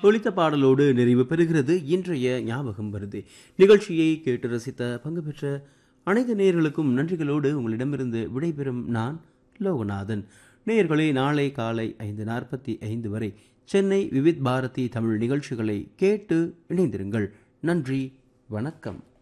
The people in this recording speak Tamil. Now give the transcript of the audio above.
ஒலித்த பாடலோடு நிறைவு பெறுகிறது இன்றைய ஞாபகம் வருது. நிகழ்ச்சியை கேட்டு ரசித்த பங்கு பெற்ற அனைத்து நேயர்களுக்கும் நன்றிகளோடு உங்களிடமிருந்து விடைபெறும் நான் லோகநாதன். நேயர்களே, நாளை காலை 5:45 வரை சென்னை விவித் பாரதி தமிழ் நிகழ்ச்சிகளை கேட்டு இணைந்திருங்கள். நன்றி, வணக்கம்.